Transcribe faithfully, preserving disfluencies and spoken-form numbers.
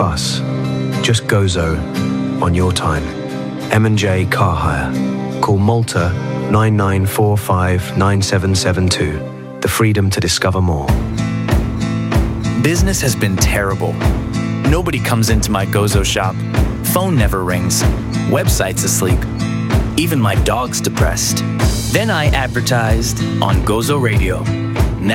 fuss. Just Gozo on your time. M and J Car Hire. Call Malta nine nine four five nine seven seven two. The freedom to discover more. Business has been terrible. Nobody comes into my Gozo shop. Phone never rings. Website's asleep. Even my dog's depressed. Then I advertised on Gozo Radio.